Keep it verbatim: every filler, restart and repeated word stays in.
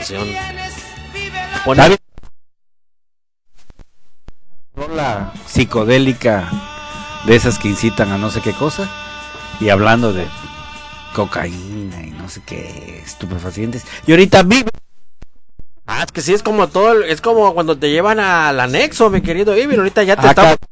canción. Pone rola psicodélica de esas que incitan a no sé qué cosa, y hablando de cocaína y no sé qué estupefacientes. Y ahorita vive. Ah, es que sí, es como todo, es como cuando te llevan al anexo, mi querido Ivy. Ahorita ya te Acá, estamos